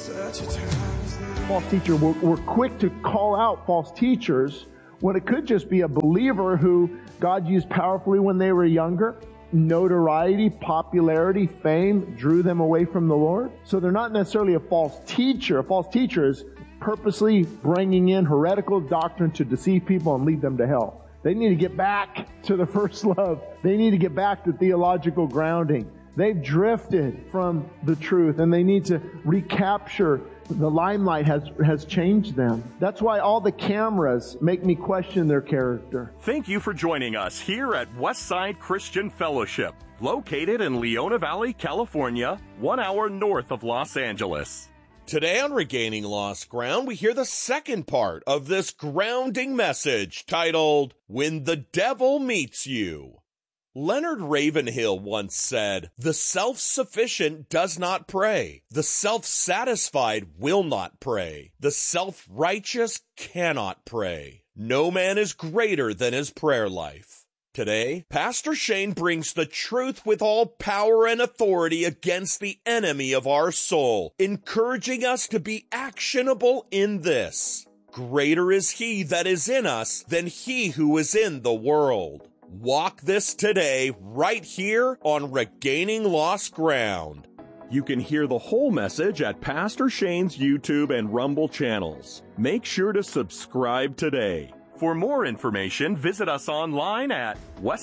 False teacher, we're quick to call out false teachers when it could just be a believer who God used powerfully when they were younger. Notoriety, popularity, fame drew them away from the Lord. So they're not necessarily a false teacher. A false teacher is purposely bringing in heretical doctrine to deceive people and lead them to hell. They need to get back to the first love. They need to get back to theological grounding. They've drifted from the truth and they need to recapture. The limelight has changed them. That's why all the cameras make me question their character. Thank you for joining us here at Westside Christian Fellowship, located in Leona Valley, California, 1 hour north of Los Angeles. Today on Regaining Lost Ground, we hear the second part of this grounding message titled, When the Devil Meets You. Leonard Ravenhill once said, "The self-sufficient does not pray. The self-satisfied will not pray. The self-righteous cannot pray. No man is greater than his prayer life." Today, Pastor Shane brings the truth with all power and authority against the enemy of our soul, encouraging us to be actionable in this. Greater is he that is in us than he who is in the world. Walk this today right here on Regaining Lost Ground. You can hear the whole message at Pastor Shane's YouTube and Rumble channels. Make sure to subscribe today. For more information, visit us online at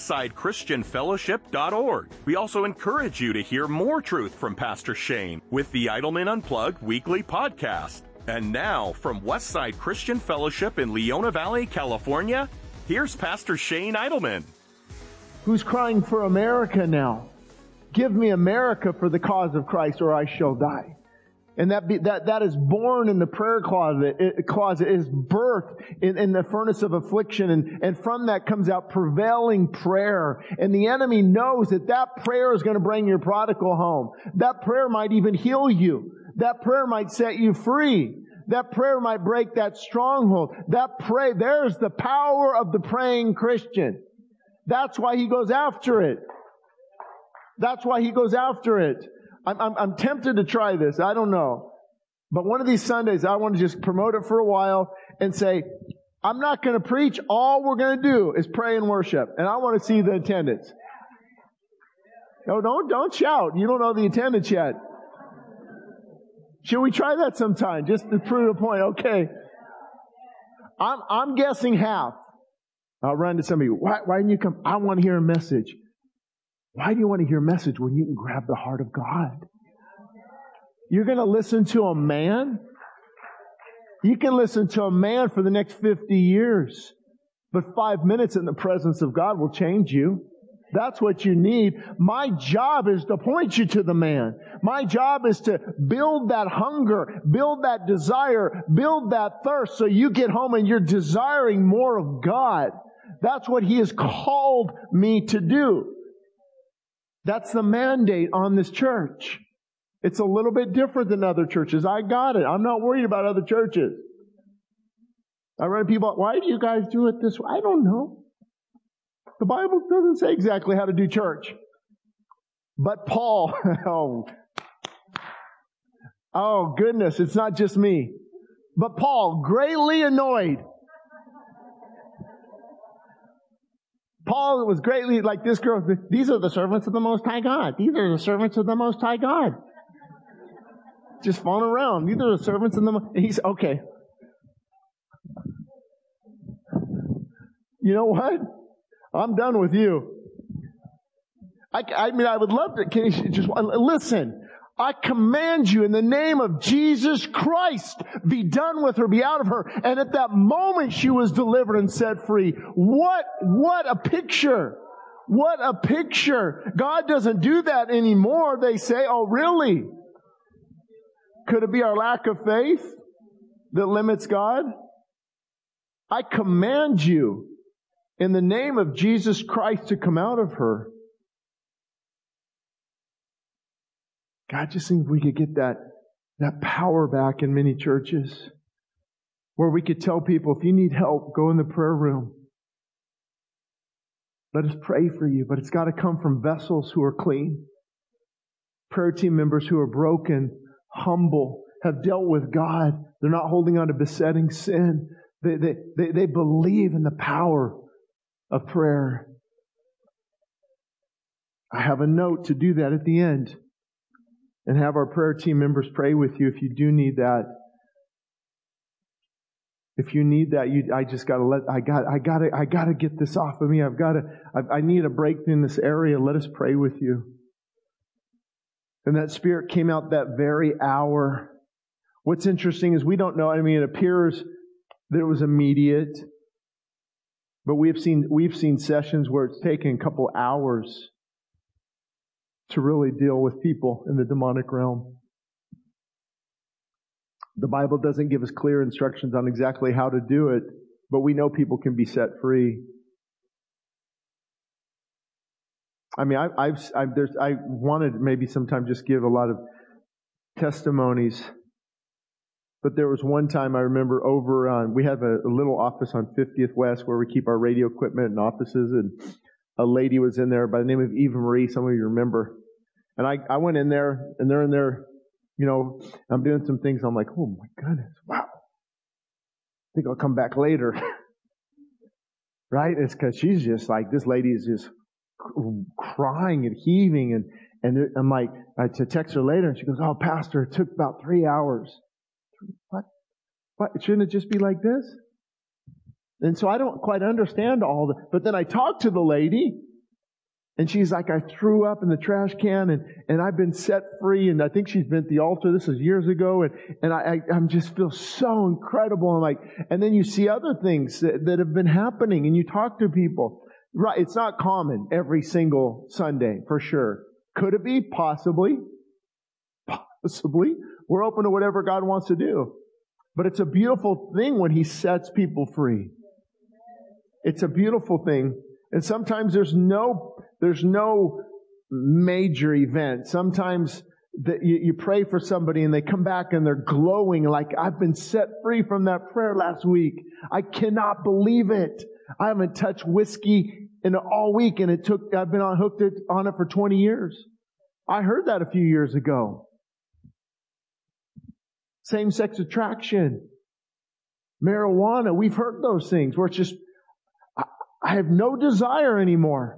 westsidechristianfellowship.org. We also encourage you to hear more truth from Pastor Shane with the Idleman Unplugged weekly podcast. And now, from Westside Christian Fellowship in Leona Valley, California, here's Pastor Shane Idleman. Who's crying for America now? Give me America for the cause of Christ or I shall die. And that is born in the prayer closet. It is birthed in the furnace of affliction. And from that comes out prevailing prayer. And the enemy knows that prayer is going to bring your prodigal home. That prayer might even heal you. That prayer might set you free. That prayer might break that stronghold. There's the power of the praying Christian. That's why he goes after it. That's why he goes after it. I'm tempted to try this. I don't know. But one of these Sundays, I want to just promote it for a while and say, I'm not going to preach. All we're going to do is pray and worship. And I want to see the attendance. No, don't shout. You don't know the attendance yet. Should we try that sometime? Just to prove a point. Okay. I'm guessing half. I'll run to somebody. Why didn't you come? I want to hear a message. Why do you want to hear a message when you can grab the heart of God? You're going to listen to a man? You can listen to a man for the next 50 years. But 5 minutes in the presence of God will change you. That's what you need. My job is to point you to the man. My job is to build that hunger, build that desire, build that thirst so you get home and you're desiring more of God. That's what He has called me to do. That's the mandate on this church. It's a little bit different than other churches. I got it. I'm not worried about other churches. I run people, why do you guys do it this way? I don't know. The Bible doesn't say exactly how to do church. But Paul, oh goodness, it's not just me. But Paul, greatly annoyed. Paul was greatly like this girl. These are the servants of the Most High God. These are the servants of the Most High God. Just falling around. These are the servants of the Most. He's okay. You know what? I'm done with you. I mean, I would love to. Can you just listen? I command you in the name of Jesus Christ, be done with her, be out of her. And at that moment, she was delivered and set free. What a picture. What a picture. God doesn't do that anymore. They say, oh, really? Could it be our lack of faith that limits God? I command you in the name of Jesus Christ to come out of her. God, just think if we could get that power back in many churches where we could tell people, if you need help, go in the prayer room. Let us pray for you, but it's got to come from vessels who are clean. Prayer team members who are broken, humble, have dealt with God. They're not holding on to besetting sin. They believe in the power of prayer. I have a note to do that at the end and have our prayer team members pray with you if you do need that. If you need that, I gotta get this off of me. I need a breakthrough in this area. Let us pray with you. And that Spirit came out that very hour. What's interesting is we don't know. I mean, it appears that it was immediate, but we've seen sessions where it's taken a couple hours to really deal with people in the demonic realm. The Bible doesn't give us clear instructions on exactly how to do it, but we know people can be set free. I mean, I wanted maybe sometime just give a lot of testimonies, but there was one time I remember over on, we have a little office on 50th West where we keep our radio equipment and offices, and a lady was in there by the name of Eva Marie. Some of you remember. And I went in there, and they're in there, you know, I'm doing some things. I'm like, oh my goodness, wow. I think I'll come back later. Right? It's because she's just like, this lady is just crying and heaving. And I'm like, I text her later, and she goes, oh, Pastor, it took about 3 hours. What? Shouldn't it just be like this? And so I don't quite understand all the, but then I talked to the lady, and she's like, I threw up in the trash can, and I've been set free, and I think she's been at the altar. This is years ago, and I'm just feel so incredible. And then you see other things that have been happening, and you talk to people. Right, it's not common every single Sunday, for sure. Could it be? Possibly. Possibly. We're open to whatever God wants to do. But it's a beautiful thing when He sets people free. It's a beautiful thing. And sometimes there's no major event. Sometimes you pray for somebody and they come back and they're glowing like, I've been set free from that prayer last week. I cannot believe it. I haven't touched whiskey in all week, and I've been hooked on it for 20 years. I heard that a few years ago. Same-sex attraction, marijuana, we've heard those things where it's just, I have no desire anymore.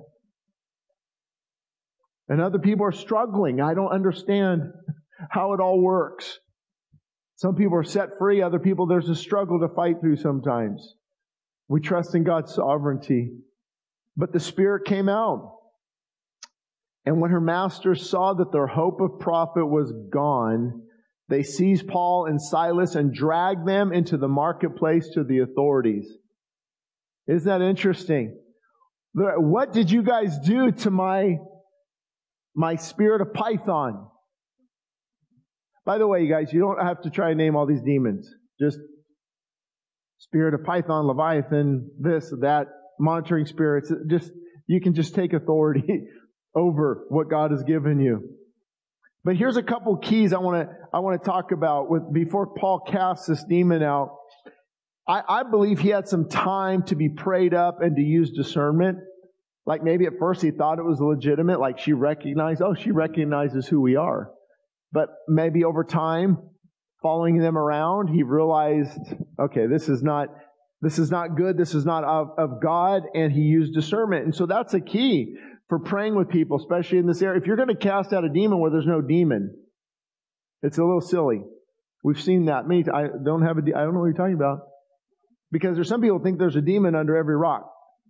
And other people are struggling. I don't understand how it all works. Some people are set free. Other people, there's a struggle to fight through sometimes. We trust in God's sovereignty. But the Spirit came out. And when her masters saw that their hope of profit was gone, they seized Paul and Silas and dragged them into the marketplace to the authorities. Isn't that interesting? What did you guys do to my spirit of Python? By the way, you guys, you don't have to try and name all these demons. Just spirit of Python, Leviathan, this, that, monitoring spirits. You can just take authority over what God has given you. But here's a couple keys I want to talk about before Paul casts this demon out. I believe he had some time to be prayed up and to use discernment. Like maybe at first he thought it was legitimate, like she recognizes who we are. But maybe over time, following them around, he realized, okay, this is not good, this is not of God, and he used discernment. And so that's a key for praying with people, especially in this area. If you're going to cast out a demon where there's no demon, it's a little silly. We've seen that. I don't know what you're talking about. Because there's some people who think there's a demon under every rock.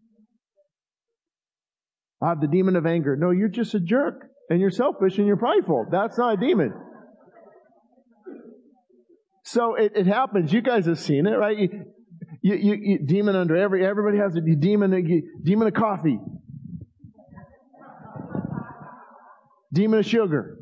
I have the demon of anger. No, you're just a jerk. And you're selfish and you're prideful. That's not a demon. So it happens. You guys have seen it, right? You demon under everybody has a demon of coffee. Demon of sugar.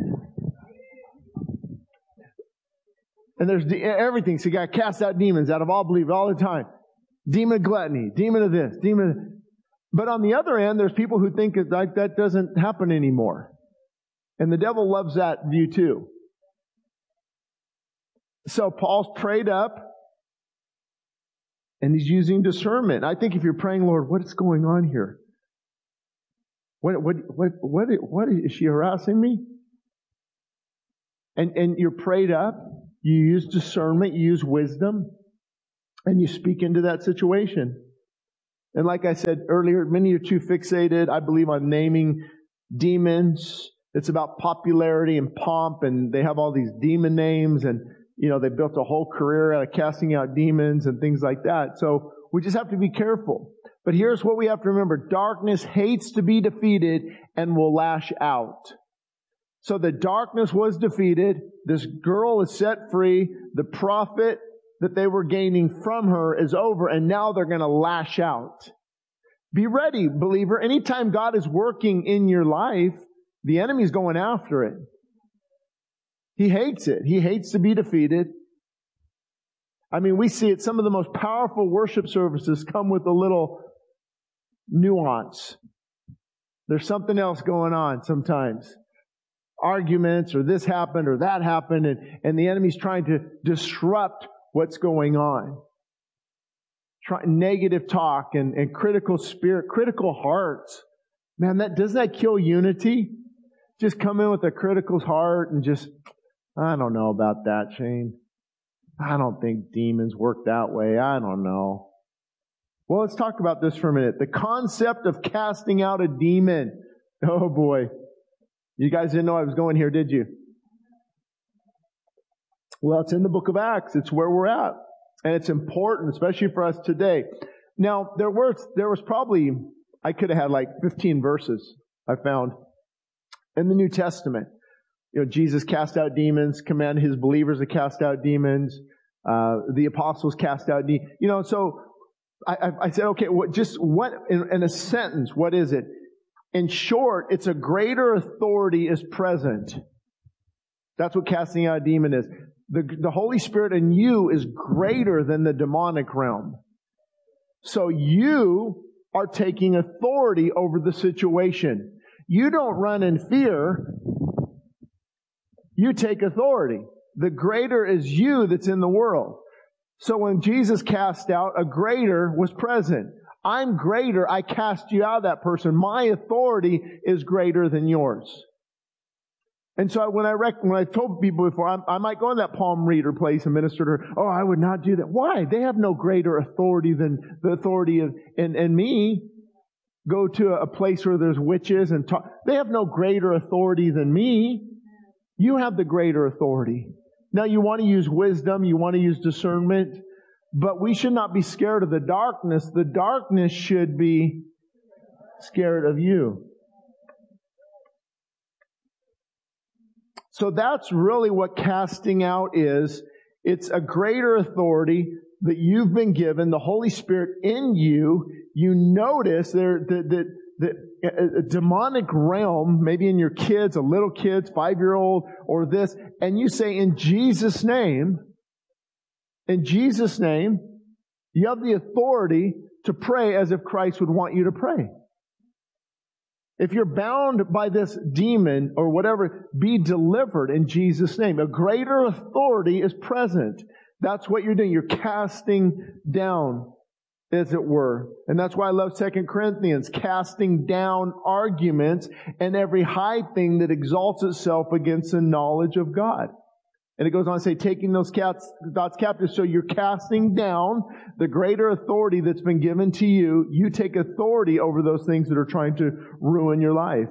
And there's everything. So you got to cast out demons out of all believers all the time. Demon of gluttony. Demon of this. But on the other end, there's people who think that doesn't happen anymore. And the devil loves that view too. So Paul's prayed up. And he's using discernment. I think if you're praying, Lord, what is going on here? What is she harassing me? And you're prayed up. You use discernment. You use wisdom. And you speak into that situation. And like I said earlier, many are too fixated, I believe, on naming demons. It's about popularity and pomp, and they have all these demon names, and they built a whole career out of casting out demons and things like that. So we just have to be careful. But here's what we have to remember. Darkness hates to be defeated and will lash out. So the darkness was defeated. This girl is set free. The profit that they were gaining from her is over, and now they're going to lash out. Be ready, believer. Anytime God is working in your life, the enemy's going after it. He hates it. He hates to be defeated. I mean, we see it. Some of the most powerful worship services come with a little nuance. There's something else going on sometimes. Arguments, or this happened or that happened, and the enemy's trying to disrupt what's going on. Negative talk and critical spirit, critical hearts. Man, doesn't that kill unity? Just come in with a critical heart and just, I don't know about that, Shane. I don't think demons work that way. I don't know. Well, let's talk about this for a minute. The concept of casting out a demon. Oh boy. You guys didn't know I was going here, did you? Well, it's in the book of Acts. It's where we're at. And it's important, especially for us today. Now, there was probably, I could have had like 15 verses I found in the New Testament. Jesus cast out demons, commanded His believers to cast out demons. The apostles cast out demons. So I said, okay, in a sentence, what is it? In short, it's a greater authority is present. That's what casting out a demon is. The Holy Spirit in you is greater than the demonic realm. So you are taking authority over the situation. You don't run in fear. You take authority. The greater is you that's in the world. So when Jesus cast out, a greater was present. I'm greater. I cast you out of that person. My authority is greater than yours. And so when I told people before, I might go in that palm reader place and minister to her. Oh, I would not do that. Why? They have no greater authority than the authority in me. Go to a place where there's witches and talk. They have no greater authority than me. You have the greater authority. Now you want to use wisdom. You want to use discernment. But we should not be scared of the darkness. The darkness should be scared of you. So that's really what casting out is. It's a greater authority that you've been given, the Holy Spirit in you. You notice the demonic realm, maybe in your kids, a little kids, 5-year-old, or this, and you say, in Jesus' name, you have the authority to pray as if Christ would want you to pray. If you're bound by this demon or whatever, be delivered in Jesus' name. A greater authority is present. That's what you're doing. You're casting down, as it were. And that's why I love 2 Corinthians, casting down arguments and every high thing that exalts itself against the knowledge of God. And it goes on to say, taking those thoughts captive. So you're casting down the greater authority that's been given to you. You take authority over those things that are trying to ruin your life.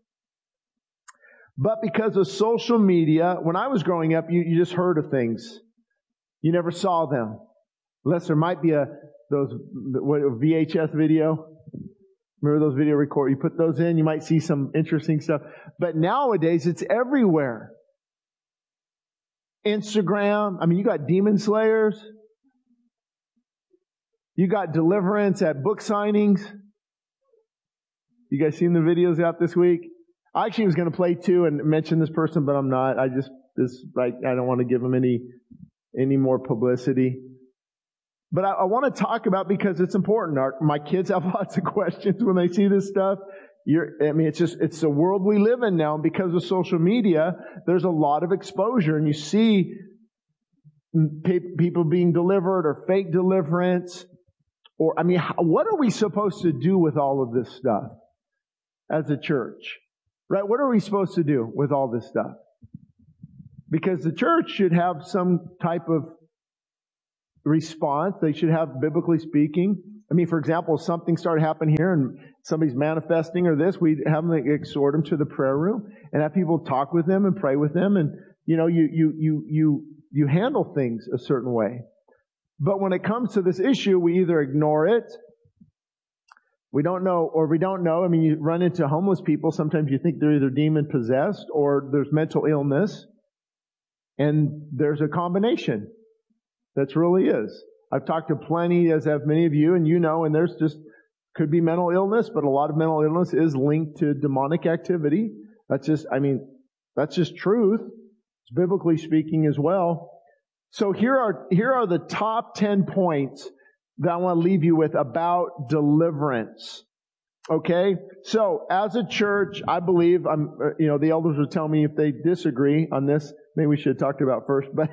But because of social media, when I was growing up, you just heard of things. You never saw them. Unless there might be those VHS video. Remember those video recorders? You put those in, you might see some interesting stuff. But nowadays, it's everywhere. Instagram. I mean, you got demon slayers. You got deliverance at book signings. You guys seen the videos out this week? I actually was going to play two and mention this person, but I'm not. I don't want to give them any more publicity. But I want to talk about, because it's important. My kids have lots of questions when they see this stuff. It's the world we live in now. And because of social media, there's a lot of exposure. And you see people being delivered or fake deliverance. What are we supposed to do with all of this stuff as a church? Right? What are we supposed to do with all this stuff? Because the church should have some type of response. They should have, biblically speaking. I mean, for example, if something started happening here and somebody's manifesting or this, we'd have them exhort them to the prayer room and have people talk with them and pray with them. And, you handle things a certain way. But when it comes to this issue, we either ignore it, we don't know, or we don't know. I mean, you run into homeless people. Sometimes you think they're either demon possessed or there's mental illness. And there's a combination. That really is. I've talked to plenty, as have many of you, and and there's just, could be mental illness, but a lot of mental illness is linked to demonic activity. That's just truth. It's biblically speaking as well. So here are the top 10 points that I want to leave you with about deliverance. Okay? So, as a church, I believe, the elders will tell me if they disagree on this. Maybe we should have talked about first, but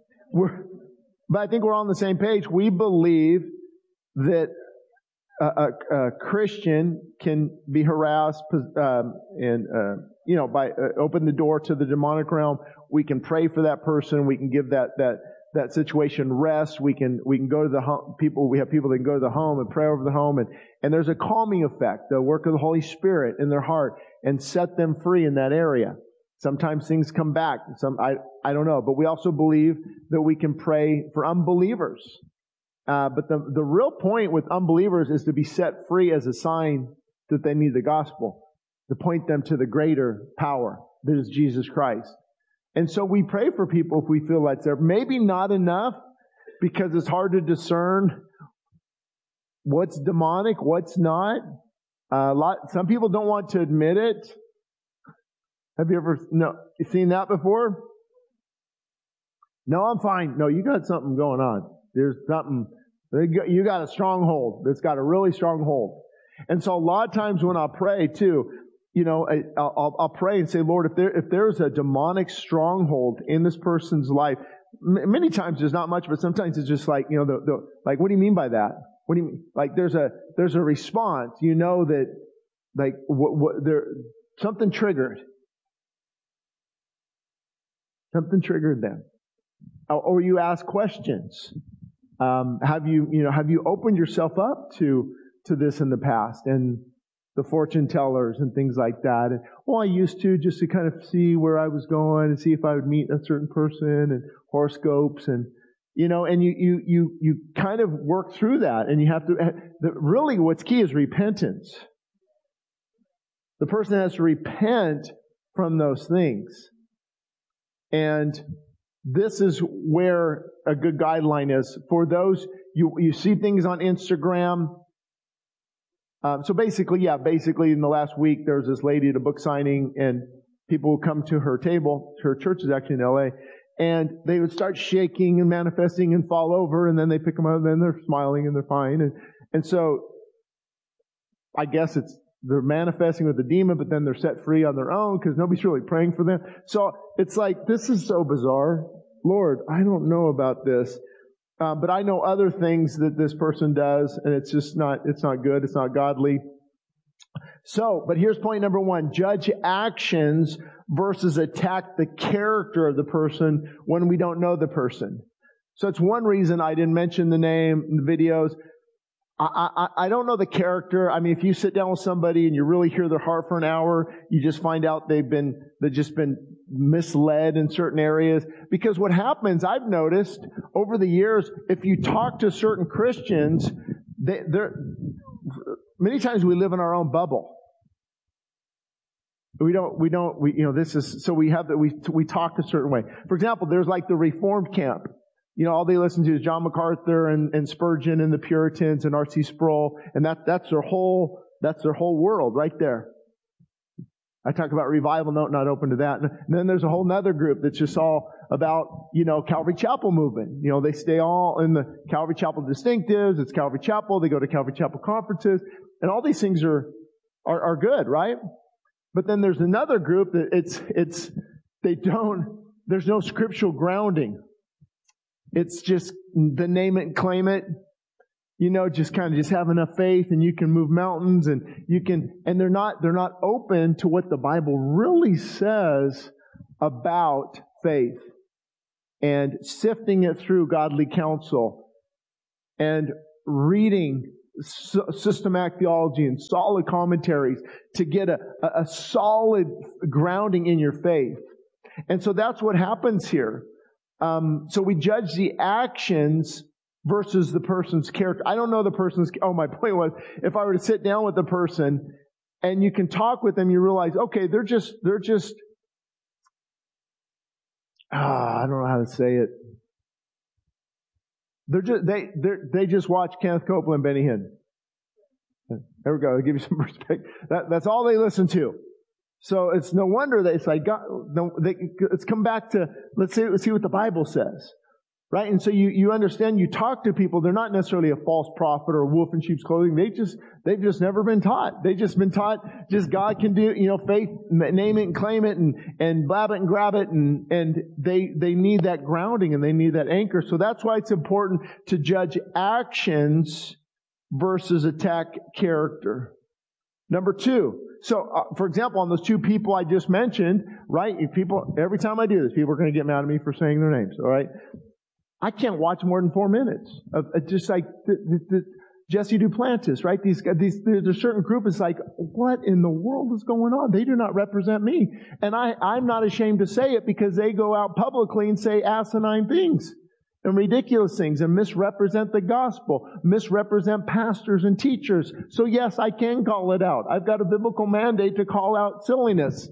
I think we're all on the same page. We believe that a Christian can be harassed by open the door to the demonic realm. We can pray for that person. We can give that situation rest. We can go to the home. We have people that can go to the home and pray over the home, and there's a calming effect, the work of the Holy Spirit in their heart, and set them free in that area. Sometimes things come back. I don't know, but we also believe that we can pray for unbelievers. But the real point with unbelievers is to be set free as a sign that they need the gospel, to point them to the greater power that is Jesus Christ. And so we pray for people if we feel like they're maybe not enough, because it's hard to discern what's demonic, what's not. Some people don't want to admit it. Have you ever seen that before? No, I'm fine. No, you got something going on. There's something. You got a stronghold that's got a really strong hold. And so a lot of times when I pray too, I'll pray and say, Lord, if there's a demonic stronghold in this person's life, many times there's not much, but sometimes it's just like, like, what do you mean by that? What do you mean? Like, there's a response. That, like, something triggered. Something triggered them. Or you ask questions. Have you opened yourself up to this in the past? And the fortune tellers and things like that. And, I used to, just to kind of see where I was going and see if I would meet a certain person, and horoscopes, and and you kind of work through that, and you have to, really what's key is repentance. The person has to repent from those things. And this is where a good guideline is for those, you see things on Instagram. So basically in the last week, there was this lady at a book signing, and people would come to her table. Her church is actually in LA, and they would start shaking and manifesting and fall over, and then they pick them up, and then they're smiling and they're fine. And so I guess they're manifesting with the demon, but then they're set free on their own because nobody's really praying for them. So it's like, this is so bizarre. Lord, I don't know about this. But I know other things that this person does, and it's not good. It's not godly. So, but here's point number 1. Judge actions versus attack the character of the person when we don't know the person. So it's one reason I didn't mention the name in the videos. I don't know the character. I mean, if you sit down with somebody and you really hear their heart for an hour, you just find out they've just been misled in certain areas. Because what happens, I've noticed over the years, if you talk to certain Christians, many times we live in our own bubble. We talk a certain way. For example, there's like the Reformed camp. All they listen to is John MacArthur and Spurgeon and the Puritans and R.C. Sproul, and that's their whole world right there. I talk about revival, not open to that. And then there's a whole other group that's just all about, Calvary Chapel movement. They stay all in the Calvary Chapel distinctives. It's Calvary Chapel. They go to Calvary Chapel conferences, and all these things are good, right? But then there's another group that there's no scriptural grounding. It's just the name it and claim it, just kind of just have enough faith and you can move mountains, and they're not open to what the Bible really says about faith. and sifting it through godly counsel and reading systematic theology and solid commentaries to get a solid grounding in your faith. And so that's what happens here. So we judge the actions versus the person's character. I don't know the person's, my point was, if I were to sit down with the person and you can talk with them, you realize, okay, they're just, I don't know how to say it. They just watch Kenneth Copeland and Benny Hinn. There we go. I'll give you some respect. That's all they listen to. So it's no wonder that it's like, let's come back to, let's see what the Bible says. Right? And so you understand, you talk to people, they're not necessarily a false prophet or a wolf in sheep's clothing. They've just never been taught. They've just been taught just God can do, faith, name it and claim it and blab it and grab it, and they need that grounding and they need that anchor. So that's why it's important to judge actions versus attack character. Number 2. So, for example, on those 2 people I just mentioned, right? Every time I do this, people are going to get mad at me for saying their names, all right? I can't watch more than 4 minutes of just like Jesse Duplantis, right? There's a certain group. It's like, what in the world is going on? They do not represent me, and I'm not ashamed to say it because they go out publicly and say asinine things and ridiculous things and misrepresent the gospel, misrepresent pastors and teachers. So yes, I can call it out. I've got a biblical mandate to call out silliness,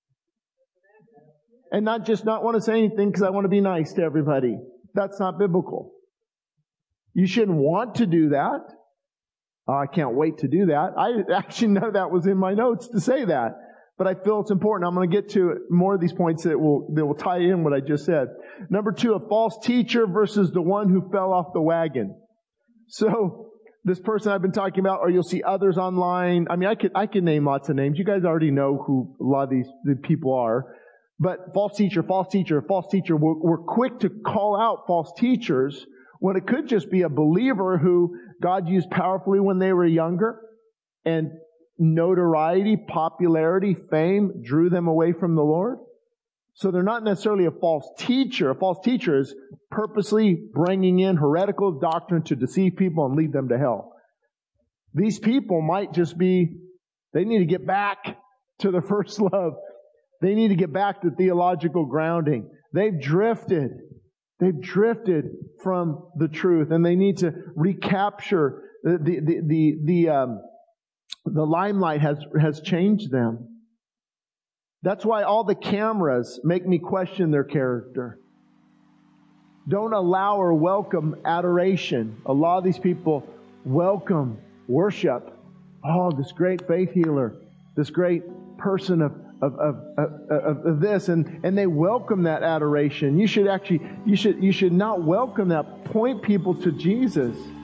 and not want to say anything because I want to be nice to everybody. That's not biblical. You shouldn't want to do that. I can't wait to do that. I actually know that was in my notes to say that. But I feel it's important. I'm going to get to more of these points that will tie in what I just said. Number 2, a false teacher versus the one who fell off the wagon. So this person I've been talking about, or you'll see others online. I mean, I could name lots of names. You guys already know who a lot of the people are. But false teacher. We're quick to call out false teachers when it could just be a believer who God used powerfully when they were younger, and notoriety, popularity, fame drew them away from the Lord. So they're not necessarily a false teacher. A false teacher is purposely bringing in heretical doctrine to deceive people and lead them to hell. These people might just be, they need to get back to their first love. They need to get back to theological grounding. They've drifted from the truth, and they need to recapture the limelight has changed them. That's why all the cameras make me question their character. Don't allow or welcome adoration. A lot of these people welcome worship. Oh, this great faith healer, this great person of this, and they welcome that adoration. You should not welcome that. Point people to Jesus.